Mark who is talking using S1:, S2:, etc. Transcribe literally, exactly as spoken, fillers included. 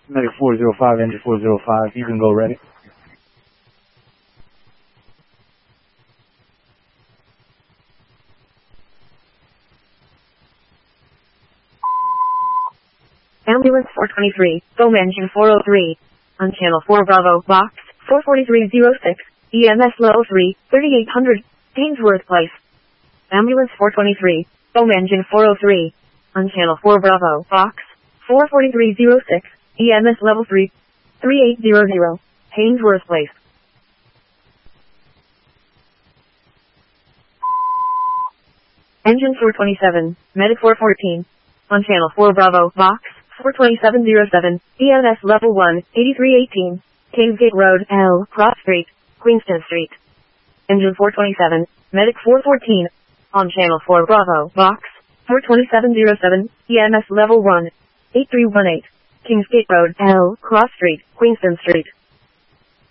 S1: Medic four zero five, engine four zero five, you can go ready.
S2: Ambulance four twenty-three, foam engine four oh three. On channel four Bravo, box four forty-three oh six, E M S level three, thirty-eight hundred, Ainsworth Place. Ambulance four twenty-three, foam engine four oh three. On channel four Bravo, box four forty-three oh six, E M S level three, thirty-eight hundred, Ainsworth Place. Engine four twenty-seven, medic four fourteen. On channel four Bravo, box four twenty-seven oh seven, E M S level one, eighty-three eighteen, Kingsgate Road, L, Cross Street, Queenston Street. Engine four twenty-seven, medic four fourteen. On channel four Bravo, box four twenty-seven oh seven, E M S level one, eighty-three eighteen, Kingsgate Road, L, Cross Street, Queenston Street.